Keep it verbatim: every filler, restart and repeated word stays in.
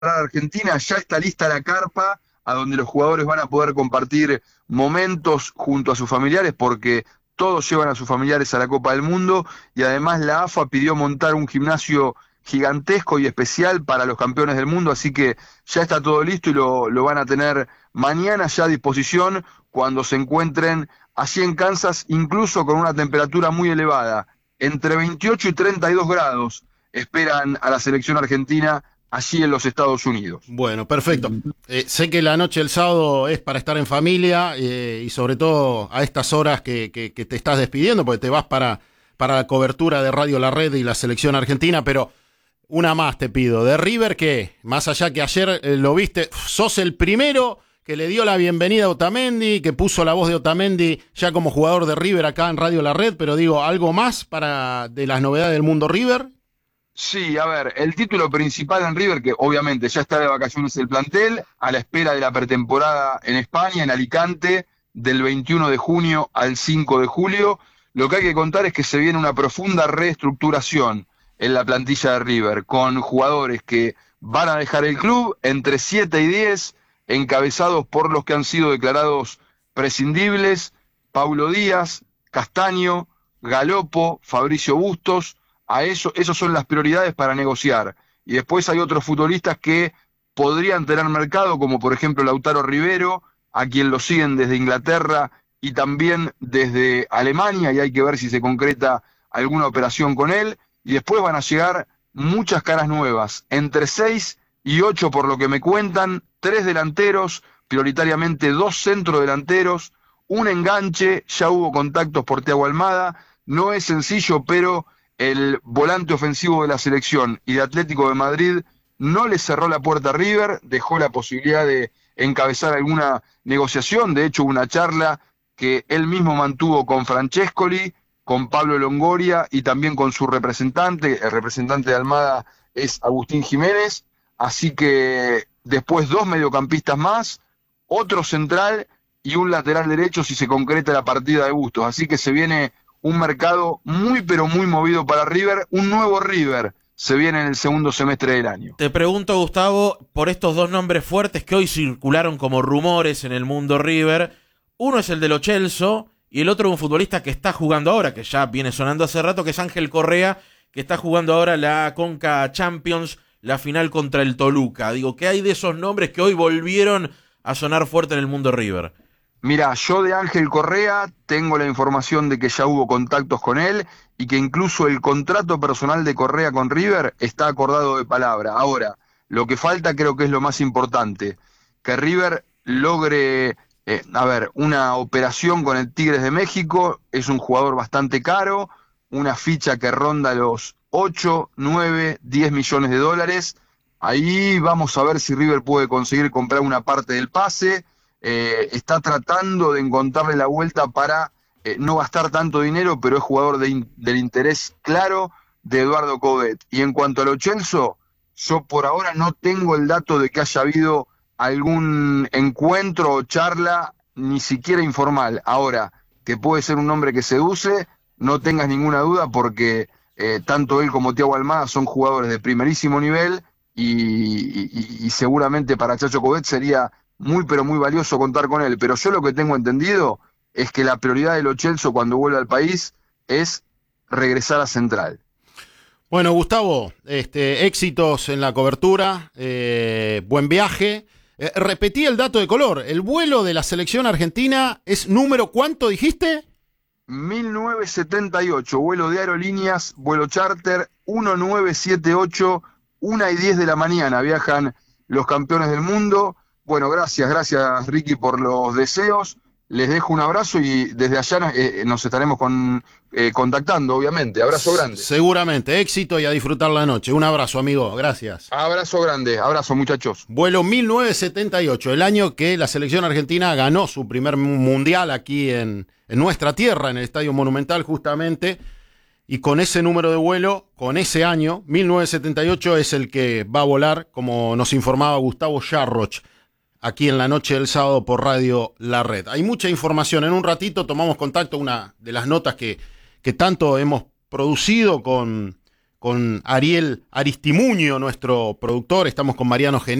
Argentina, ya está lista la carpa a donde los jugadores van a poder compartir momentos junto a sus familiares, porque todos llevan a sus familiares a la Copa del Mundo, y además la A F A pidió montar un gimnasio gigantesco y especial para los campeones del mundo, así que ya está todo listo y lo, lo van a tener mañana ya a disposición cuando se encuentren allí en Kansas, incluso con una temperatura muy elevada, entre veintiocho y treinta y dos grados, esperan a la selección argentina allí en los Estados Unidos. Bueno, perfecto. Eh, sé que la noche del sábado es para estar en familia eh, y sobre todo a estas horas que, que, que te estás despidiendo, porque te vas para, para la cobertura de Radio La Red y la selección argentina, pero una más te pido. De River, ¿qué? Más allá que ayer eh, lo viste, sos el primero que le dio la bienvenida a Otamendi, que puso la voz de Otamendi ya como jugador de River acá en Radio La Red, pero digo, ¿algo más para de las novedades del mundo River? Sí, a ver, el título principal en River, que obviamente ya está de vacaciones el plantel, a la espera de la pretemporada en España, en Alicante, del veintiuno de junio al cinco de julio. Lo que hay que contar es que se viene una profunda reestructuración en la plantilla de River, con jugadores que van a dejar el club, entre siete y diez, encabezados por los que han sido declarados prescindibles: Paulo Díaz, Castaño, Galopo, Fabricio Bustos. A eso, esos son las prioridades para negociar. Y después hay otros futbolistas que podrían tener mercado, como por ejemplo Lautaro Rivero, a quien lo siguen desde Inglaterra y también desde Alemania, y hay que ver si se concreta alguna operación con él. Y después van a llegar muchas caras nuevas, entre seis y ocho por lo que me cuentan, tres delanteros, prioritariamente dos centrodelanteros, un enganche, ya hubo contactos por Thiago Almada, no es sencillo, pero el volante ofensivo de la selección y de Atlético de Madrid no le cerró la puerta a River, dejó la posibilidad de encabezar alguna negociación. De hecho, una charla que él mismo mantuvo con Francescoli, con Pablo Longoria y también con su representante. El representante de Almada es Agustín Jiménez, así que después dos mediocampistas más, otro central y un lateral derecho si se concreta la partida de Bustos, así que se viene un mercado muy pero muy movido para River, un nuevo River se viene en el segundo semestre del año. Te pregunto, Gustavo, por estos dos nombres fuertes que hoy circularon como rumores en el mundo River. Uno es el de Lo Celso y el otro un futbolista que está jugando ahora, que ya viene sonando hace rato, que es Ángel Correa, que está jugando ahora la Conca Champions, la final contra el Toluca. Digo, ¿qué hay de esos nombres que hoy volvieron a sonar fuerte en el mundo River? Mira, yo de Ángel Correa tengo la información de que ya hubo contactos con él y que incluso el contrato personal de Correa con River está acordado de palabra. Ahora, lo que falta creo que es lo más importante, que River logre, eh, a ver, una operación con el Tigres de México. Es un jugador bastante caro, una ficha que ronda los ocho, nueve, diez millones de dólares. Ahí vamos a ver si River puede conseguir comprar una parte del pase. Eh, está tratando de encontrarle la vuelta para eh, no gastar tanto dinero, pero es jugador de in, del interés claro de Eduardo Coudet. Y en cuanto a Lo Celso, yo por ahora no tengo el dato de que haya habido algún encuentro o charla, ni siquiera informal. Ahora, que puede ser un hombre que seduce, no tengas ninguna duda, porque eh, tanto él como Thiago Almada son jugadores de primerísimo nivel y, y, y seguramente para Chacho Coudet sería muy pero muy valioso contar con él. Pero yo lo que tengo entendido es que la prioridad de Lo Celso cuando vuelva al país es regresar a Central. Bueno, Gustavo, este, éxitos en la cobertura, eh, buen viaje. Eh, repetí el dato de color, el vuelo de la selección argentina es número ¿cuánto dijiste? mil novecientos setenta y ocho, vuelo de aerolíneas, vuelo charter, mil novecientos setenta y ocho, una y diez de la mañana, viajan los campeones del mundo. Bueno, gracias, gracias Ricky por los deseos, les dejo un abrazo y desde allá eh, nos estaremos con, eh, contactando, obviamente. Abrazo grande. Seguramente, éxito y a disfrutar la noche. Un abrazo, amigo, gracias. Abrazo grande, abrazo muchachos. Vuelo mil novecientos setenta y ocho, el año que la selección argentina ganó su primer mundial aquí en, en nuestra tierra, en el Estadio Monumental justamente, y con ese número de vuelo, con ese año, mil novecientos setenta y ocho es el que va a volar, como nos informaba Gustavo Yarroch, aquí en la noche del sábado por Radio La Red. Hay mucha información. En un ratito tomamos contacto, una de las notas que, que tanto hemos producido con, con Ariel Aristimuño, nuestro productor, estamos con Mariano Genís.